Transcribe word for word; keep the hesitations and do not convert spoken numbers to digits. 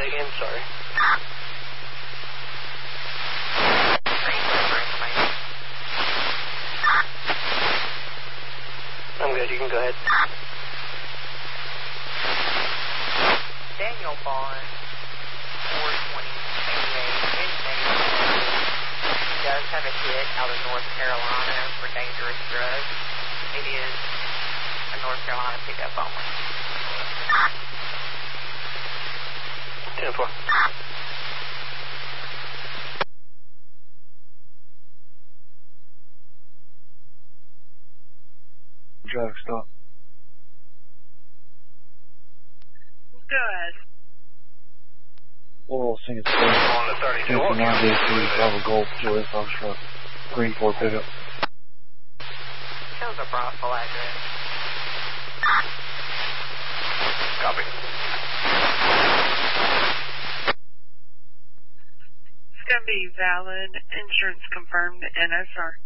that again? Sorry. I'm good. You can go ahead. Daniel Bond, four twenty eighty-eight. He does have a hit out of North Carolina for dangerous drugs. It is a North Carolina pickup only. ten four. Traffic stop. Go ahead. Oral Singapore. On the thirty-two. Two nine D three Bravo Golf Joe S Foxtrot. Green Ford pickup. Shows a brothel address. Copy. It's going to be valid. Insurance confirmed. N S R.